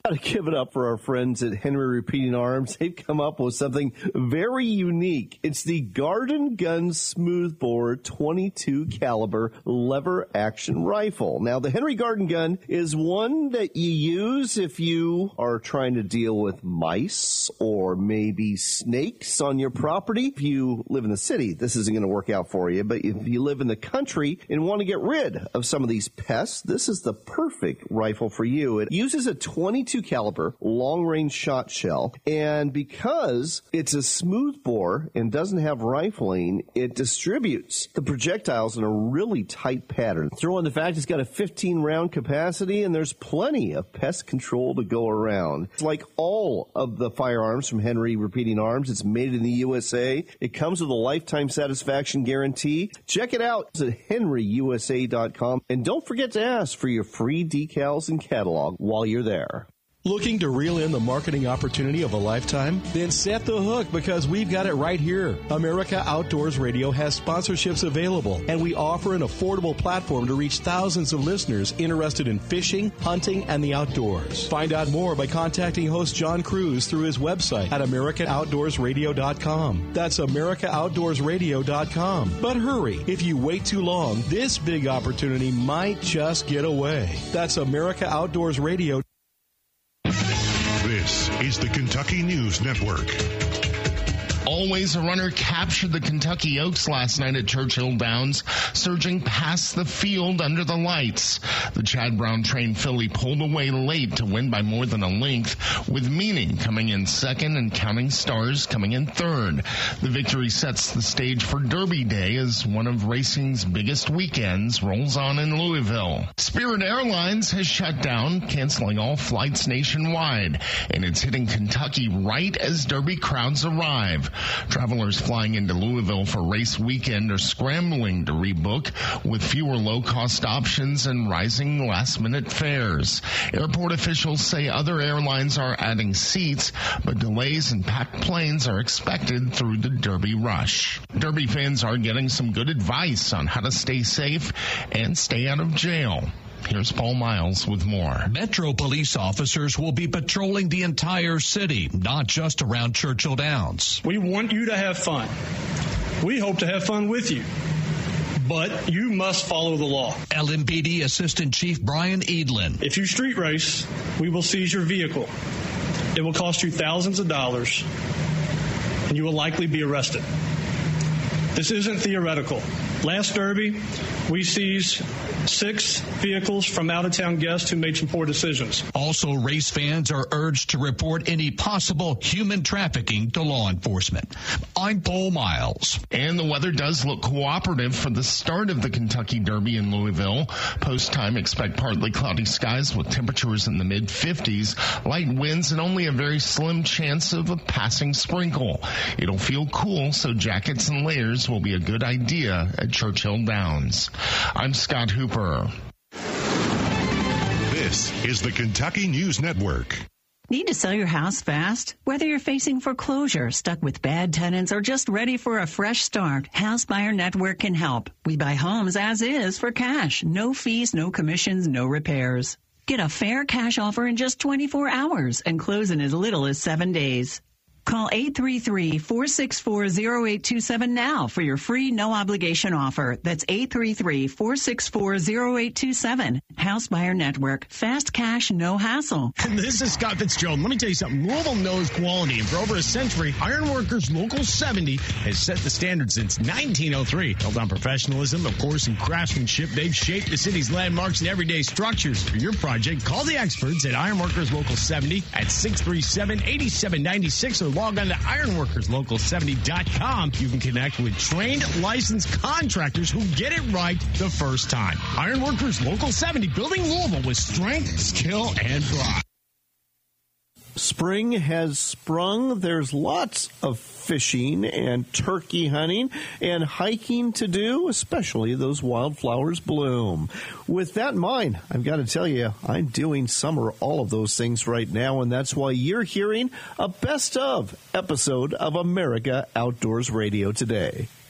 Got to give it up for our friends at Henry Repeating Arms. They've come up with something very unique. It's the Garden Gun Smoothbore 22 caliber lever action rifle. Now, the Henry Garden Gun is one that you use if you are trying to deal with mice or maybe snakes on your property. If you live in the city, this isn't going to work out for you. But if you live in the country and want to get rid of some of these pests, this is the perfect rifle for you. It uses a 22 caliber long-range shot shell, and because it's a smooth bore and doesn't have rifling, it distributes the projectiles in a really tight pattern. Throw in the fact it's got a 15-round capacity, and there's plenty of pest control to go around. It's like all of the firearms from Henry Repeating Arms. It's made in the USA. It comes with a lifetime satisfaction guarantee. Check it out at henryusa.com, and don't forget to ask for your free decals and catalog while you're there. Looking to reel in the marketing opportunity of a lifetime? Then set the hook, because we've got it right here. America Outdoors Radio has sponsorships available, and we offer an affordable platform to reach thousands of listeners interested in fishing, hunting, and the outdoors. Find out more by contacting host John Cruz through his website at AmericanOutdoorsRadio.com. That's AmericanOutdoorsRadio.com. But hurry, if you wait too long, this big opportunity might just get away. That's AmericaOutdoorsRadio.com. This is the Kentucky News Network. Always a Runner captured the Kentucky Oaks last night at Churchill Downs, surging past the field under the lights. The Chad Brown trained filly pulled away late to win by more than a length, with Meaning coming in second and Counting Stars coming in third. The victory sets the stage for Derby Day as one of racing's biggest weekends rolls on in Louisville. Spirit Airlines has shut down, canceling all flights nationwide, and it's hitting Kentucky right as Derby crowds arrive. Travelers flying into Louisville for race weekend are scrambling to rebook, with fewer low-cost options and rising last-minute fares. Airport officials say other airlines are adding seats, but delays in packed planes are expected through the Derby rush. Derby fans are getting some good advice on how to stay safe and stay out of jail. Here's Paul Miles with more. Metro police officers will be patrolling the entire city, not just around Churchill Downs. We want you to have fun. We hope to have fun with you. But you must follow the law. LMPD Assistant Chief Brian Edlin. If you street race, we will seize your vehicle. It will cost you thousands of dollars, and you will likely be arrested. This isn't theoretical. Last Derby, we seized 6 vehicles from out-of-town guests who made some poor decisions. Also, race fans are urged to report any possible human trafficking to law enforcement. I'm Paul Miles. And the weather does look cooperative for the start of the Kentucky Derby in Louisville. Post time, expect partly cloudy skies with temperatures in the mid-50s, light winds, and only a very slim chance of a passing sprinkle. It'll feel cool, so jackets and layers will be a good idea at Churchill Downs. I'm Scott Hooper. This is the Kentucky News Network. Need to sell your house fast? Whether you're facing foreclosure, stuck with bad tenants, or just ready for a fresh start, House Buyer Network can help. We buy homes as is for cash. No fees, no commissions, no repairs. Get a fair cash offer in just 24 hours and close in as little as 7 days. Call 833-464-0827 now for your free no-obligation offer. That's 833-464-0827. House Buyer Network. Fast cash, no hassle. This is Scott Fitzgerald. Let me tell you something. Louisville knows quality, and for over a century, Ironworkers Local 70 has set the standard since 1903. Built on professionalism, of course, and craftsmanship, they've shaped the city's landmarks and everyday structures. For your project, call the experts at Ironworkers Local 70 at 637-8796 or log on to ironworkerslocal70.com. You can connect with trained, licensed contractors who get it right the first time. Ironworkers Local 70, building Louisville with strength, skill, and pride. Spring has sprung. There's lots of fishing and turkey hunting and hiking to do, especially those wildflowers bloom. With that in mind, I've got to tell you, I'm doing some or all of those things right now, and that's why you're hearing a best of episode of America Outdoors Radio today.